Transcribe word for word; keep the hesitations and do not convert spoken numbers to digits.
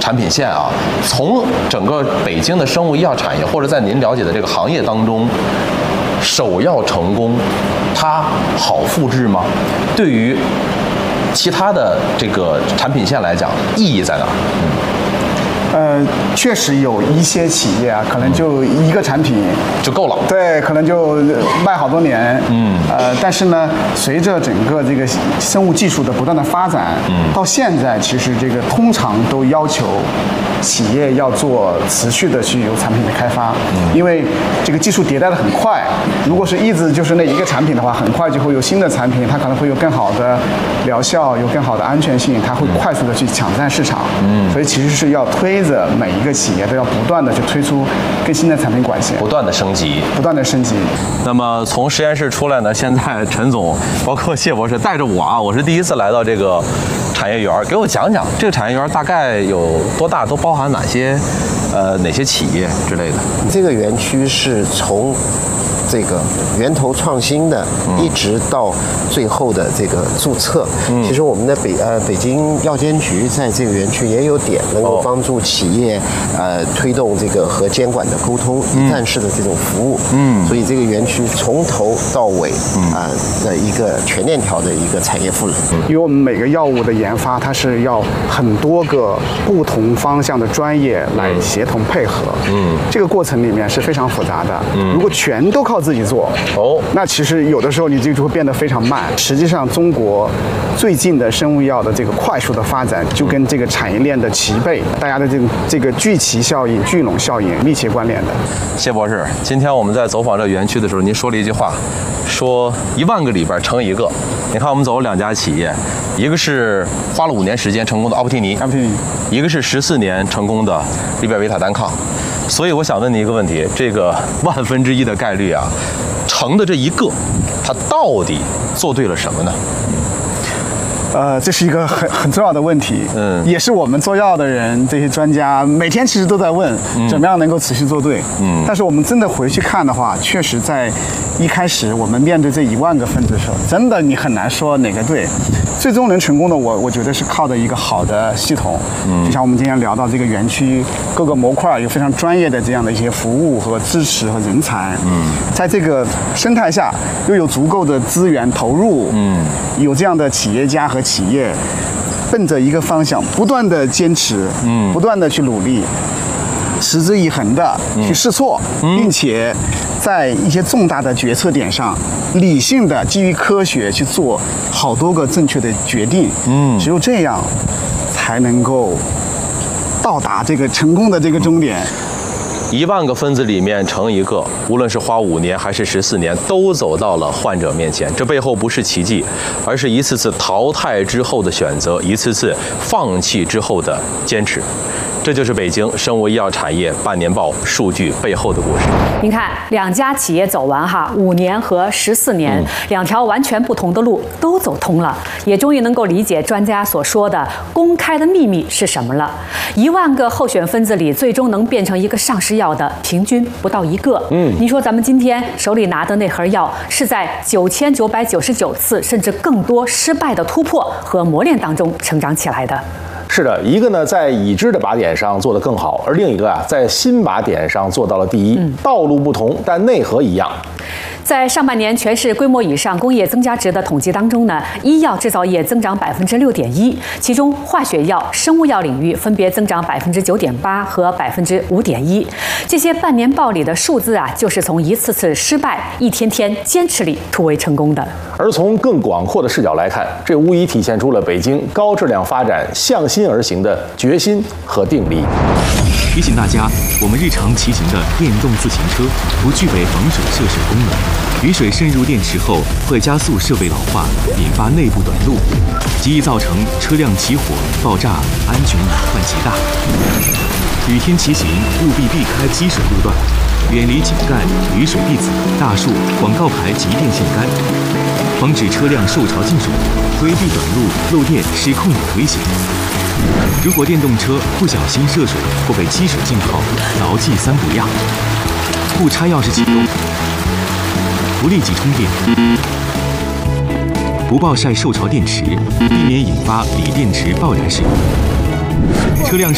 产品线啊，从整个北京的生物医药产业，或者在您了解的这个行业当中，首要成功，它好复制吗？对于其他的这个产品线来讲，意义在哪儿？嗯。 呃，确实有一些企业啊，可能就一个产品就够了， 对，可能就卖好多年， 嗯， 呃，但是呢，随着整个这个生物技术的不断的发展，嗯，到现在其实这个通常都要求企业要做持续的去有产品的开发，嗯，因为这个技术迭代的很快，如果是一直就是那一个产品的话，很快就会有新的产品，它可能会有更好的疗效，有更好的安全性，它会快速的去抢占市场，嗯，所以其实是要推着每一个企业都要不断的去推出更新的产品管线， 不断的升级， 不断的升级。 那么从实验室出来呢，现在陈总包括谢博士带着我啊，我是第一次来到这个产业园，给我讲讲这个产业园大概有多大，都包含哪些呃哪些企业之类的。 这个园区是从这个源头创新的，一直到最后的这个注册。嗯、其实我们的北呃北京药监局在这个园区也有点能够帮助企业呃推动这个和监管的沟通，一站式的这种服务。嗯，所以这个园区从头到尾啊的一个全链条的一个产业赋能。 因为我们每个药物的研发，它是要很多个不同方向的专业来协同配合。嗯，这个过程里面是非常复杂的。嗯，如果全都靠自己做哦，那其实有的时候你这就会变得非常慢。实际上，中国最近的生物药的这个快速的发展，就跟这个产业链的齐备，大家的这个这个聚齐效应、聚拢效应密切关联的。 谢博士，今天我们在走访这园区的时候，您说了一句话，说一万个里边成一个。你看，我们走了两家企业，一个是花了五年时间成功的奥普替尼， 奥普替尼， 一个是十四年成功的利贝尔维塔单抗。所以我想问你一个问题，这个万分之一的概率啊，成的这一个，它到底做对了什么呢？ 呃，这是一个很很重要的问题，嗯，也是我们做药的人这些专家每天其实都在问，嗯、怎么样能够持续做对，嗯，但是我们真的回去看的话，确实在一开始我们面对这一万个分子的时候，真的你很难说哪个对，最终能成功的我，我觉得是靠的一个好的系统，嗯，就像我们今天聊到这个园区各个模块有非常专业的这样的一些服务和支持和人才，嗯，在这个生态下又有足够的资源投入，嗯，有这样的企业家和企业奔着一个方向不断的坚持，嗯，不断的去努力，持之以恒的去试错，嗯、并且在一些重大的决策点上，理性的基于科学去做好多个正确的决定，嗯，只有这样才能够到达这个成功的这个终点。 一万个分子里面成一个，无论是花五年还是十四年，都走到了患者面前。这背后不是奇迹，而是一次次淘汰之后的选择，一次次放弃之后的坚持。这就是北京生物医药产业半年报数据背后的故事。 您看，两家企业走完哈，五年和十四年，嗯、两条完全不同的路都走通了，也终于能够理解专家所说的公开的秘密是什么了。一万个候选分子里，最终能变成一个上市药的，平均不到一个。嗯，您说咱们今天手里拿的那盒药，是在九千九百九十九次甚至更多失败的突破和磨练当中成长起来的。 是的，一个呢在已知的靶点上做得更好，而另一个啊在新靶点上做到了第一。嗯、道路不同，但内核一样。 在上半年全市规模以上工业增加值的统计当中呢，医药制造业增长百分之六点一，其中化学药、生物药领域分别增长百分之九点八和百分之五点一。这些半年报里的数字啊，就是从一次次失败、一天天坚持里突围成功的。 而从更广阔的视角来看，这无疑体现出了北京高质量发展、向心而行的决心和定力。 提醒大家，我们日常骑行的电动自行车不具备防水涉水功能，雨水渗入电池后会加速设备老化，引发内部短路，极易造成车辆起火、爆炸，安全隐患极大。雨天骑行务必避开积水路段，远离井盖、雨水粒子、大树、广告牌及电线杆，防止车辆受潮进水，规避短路、漏电失控等危险。如果电动车不小心涉水或被积水浸泡，牢记三不要：不插钥匙启动，不立即充电，不暴晒受潮电池，避免引发锂电池爆燃事故。车辆